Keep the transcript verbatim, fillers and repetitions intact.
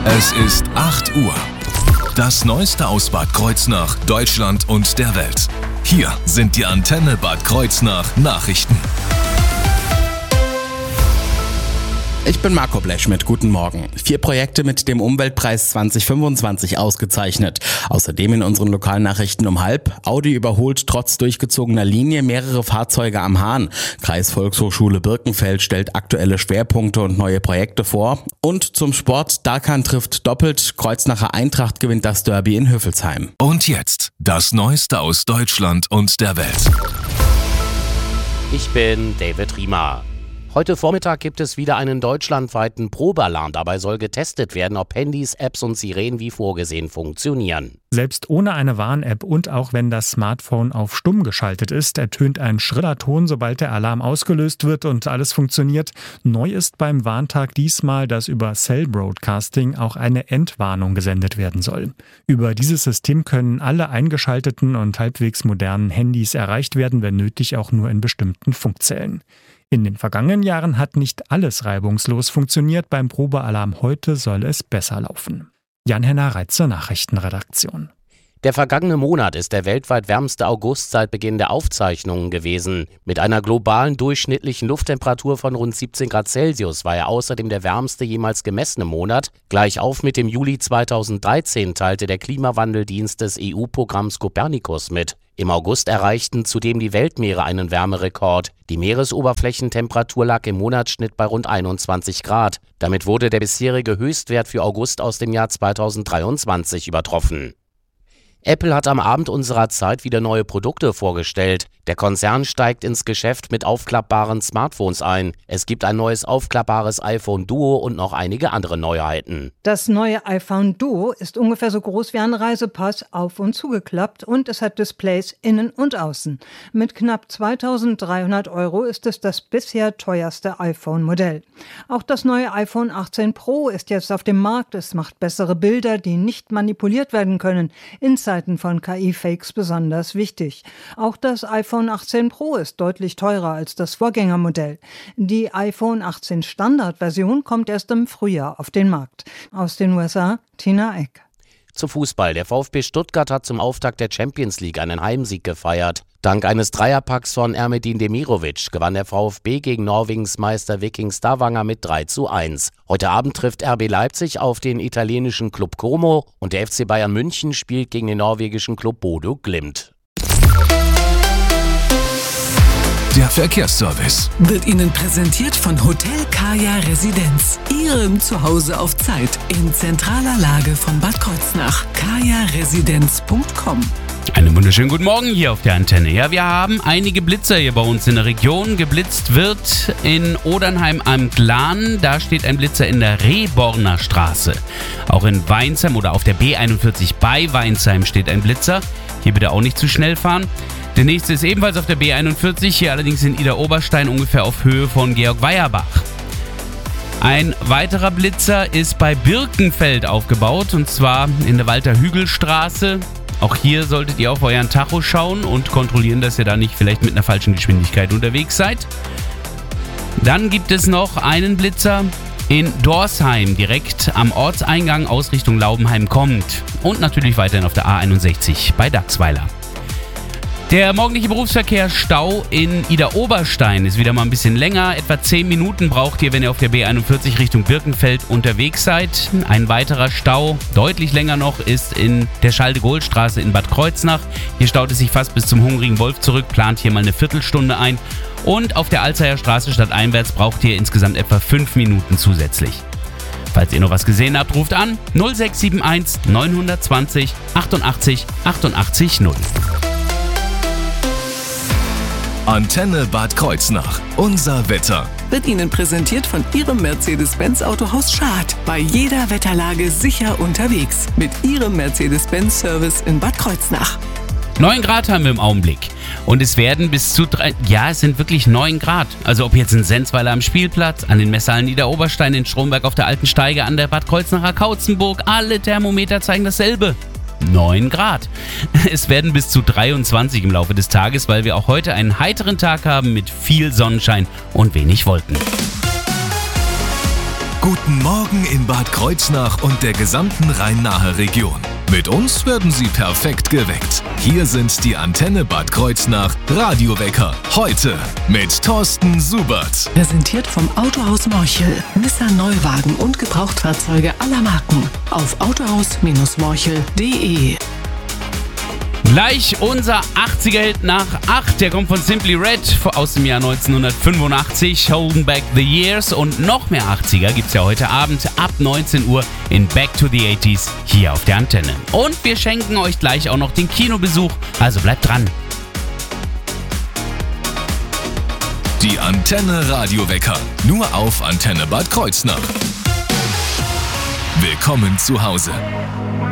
Es ist acht Uhr. Das Neueste aus Bad Kreuznach, Deutschland und der Welt. Hier sind die Antenne Bad Kreuznach Nachrichten. Ich bin Marco Blechschmidt, guten Morgen. Vier Projekte mit dem Umweltpreis zwanzig fünfundzwanzig ausgezeichnet. Außerdem in unseren Lokalnachrichten um halb. Audi überholt trotz durchgezogener Linie mehrere Fahrzeuge am Hahn. Kreisvolkshochschule Birkenfeld stellt aktuelle Schwerpunkte und neue Projekte vor. Und zum Sport, Darkan trifft doppelt. Kreuznacher Eintracht gewinnt das Derby in Hüffelsheim. Und jetzt das Neueste aus Deutschland und der Welt. Ich bin David Riemer. Heute Vormittag gibt es wieder einen deutschlandweiten Probealarm. Dabei soll getestet werden, ob Handys, Apps und Sirenen wie vorgesehen funktionieren. Selbst ohne eine Warn-App und auch wenn das Smartphone auf stumm geschaltet ist, ertönt ein schriller Ton, sobald der Alarm ausgelöst wird und alles funktioniert. Neu ist beim Warntag diesmal, dass über Cell Broadcasting auch eine Entwarnung gesendet werden soll. Über dieses System können alle eingeschalteten und halbwegs modernen Handys erreicht werden, wenn nötig auch nur in bestimmten Funkzellen. In den vergangenen Jahren hat nicht alles reibungslos funktioniert. Beim Probealarm heute soll es besser laufen. Jan-Henner Reitz zur Nachrichtenredaktion. Der vergangene Monat ist der weltweit wärmste August seit Beginn der Aufzeichnungen gewesen. Mit einer globalen durchschnittlichen Lufttemperatur von rund siebzehn Grad Celsius war er außerdem der wärmste jemals gemessene Monat. Gleich auf mit dem Juli zweitausenddreizehn teilte der Klimawandeldienst des E U-Programms Copernicus mit. Im August erreichten zudem die Weltmeere einen Wärmerekord. Die Meeresoberflächentemperatur lag im Monatsschnitt bei rund einundzwanzig Grad. Damit wurde der bisherige Höchstwert für August aus dem Jahr zweitausenddreiundzwanzig übertroffen. Apple hat am Abend unserer Zeit wieder neue Produkte vorgestellt. Der Konzern steigt ins Geschäft mit aufklappbaren Smartphones ein. Es gibt ein neues aufklappbares iPhone Duo und noch einige andere Neuheiten. Das neue iPhone Duo ist ungefähr so groß wie ein Reisepass, auf- und zugeklappt, und es hat Displays innen und außen. Mit knapp zweitausenddreihundert Euro ist es das bisher teuerste iPhone-Modell. Auch das neue iPhone achtzehn Pro ist jetzt auf dem Markt. Es macht bessere Bilder, die nicht manipuliert werden können. In Zeiten von K I-Fakes besonders wichtig. Auch das iPhone achtzehn Pro ist deutlich teurer als das Vorgängermodell. Die iPhone achtzehn Standardversion kommt erst im Frühjahr auf den Markt. Aus den U S A, Tina Eck. Zu Fußball. Der VfB Stuttgart hat zum Auftakt der Champions League einen Heimsieg gefeiert. Dank eines Dreierpacks von Ermedin Demirovic gewann der VfB gegen Norwegens Meister Viking Stavanger mit drei zu eins. Heute Abend trifft R B Leipzig auf den italienischen Club Como und der F C Bayern München spielt gegen den norwegischen Club Bodø Glimt. Der Verkehrsservice wird Ihnen präsentiert von Hotel Kaya Residenz. Ihrem Zuhause auf Zeit in zentraler Lage von Bad Kreuznach. kaya residenz punkt com. Einen wunderschönen guten Morgen hier auf der Antenne. Ja, wir haben einige Blitzer hier bei uns in der Region. Geblitzt wird in Odernheim am Glan. Da steht ein Blitzer in der Rehborner Straße. Auch in Weinsheim oder auf der B einundvierzig bei Weinsheim steht ein Blitzer. Hier bitte auch nicht zu schnell fahren. Der nächste ist ebenfalls auf der B einundvierzig, hier allerdings in Idar-Oberstein ungefähr auf Höhe von Georg-Weyerbach. Ein weiterer Blitzer ist bei Birkenfeld aufgebaut, und zwar in der Walter-Hügel-Straße. Auch hier solltet ihr auf euren Tacho schauen und kontrollieren, dass ihr da nicht vielleicht mit einer falschen Geschwindigkeit unterwegs seid. Dann gibt es noch einen Blitzer in Dorsheim, direkt am Ortseingang aus Richtung Laubenheim kommt. Und natürlich weiterhin auf der A einundsechzig bei Dachsweiler. Der morgendliche Berufsverkehr Stau in Idar-Oberstein ist wieder mal ein bisschen länger. Etwa zehn Minuten braucht ihr, wenn ihr auf der B einundvierzig Richtung Birkenfeld unterwegs seid. Ein weiterer Stau, deutlich länger noch, ist in der Schalde-Gohl-Straße in Bad Kreuznach. Hier staut es sich fast bis zum Hungrigen Wolf zurück, plant hier mal eine Viertelstunde ein. Und auf der Alzeyer Straße stadteinwärts braucht ihr insgesamt etwa fünf Minuten zusätzlich. Falls ihr noch was gesehen habt, ruft an null sechs sieben eins neun zwei null achtundachtzig achtundachtzig null. Antenne Bad Kreuznach. Unser Wetter wird Ihnen präsentiert von Ihrem Mercedes-Benz Autohaus Schad. Bei jeder Wetterlage sicher unterwegs. Mit Ihrem Mercedes-Benz-Service in Bad Kreuznach. neun Grad haben wir im Augenblick. Und es werden bis zu drei, ja, es sind wirklich neun Grad. Also ob jetzt in Senzweiler am Spielplatz, an den Messhallen Idar-Oberstein, in Stromberg auf der Alten Steige, an der Bad Kreuznacher Kautzenburg, alle Thermometer zeigen dasselbe. neun Grad. Es werden bis zu dreiundzwanzig im Laufe des Tages, weil wir auch heute einen heiteren Tag haben mit viel Sonnenschein und wenig Wolken. Guten Morgen in Bad Kreuznach und der gesamten Rhein-Nahe Region. Mit uns werden Sie perfekt geweckt. Hier sind die Antenne Bad Kreuznach Radiowecker. Heute mit Thorsten Subert. Präsentiert vom Autohaus Morchel. Nissan Neuwagen und Gebrauchtfahrzeuge aller Marken. Auf autohaus Morchel punkt de. Gleich unser achtziger-Hit nach acht, der kommt von Simply Red aus dem Jahr neunzehnhundertfünfundachtzig, Holding Back the Years, und noch mehr achtziger gibt's ja heute Abend ab neunzehn Uhr in Back to the achtziger hier auf der Antenne. Und wir schenken euch gleich auch noch den Kinobesuch, also bleibt dran. Die Antenne Radiowecker, nur auf Antenne Bad Kreuznach. Willkommen zu Hause.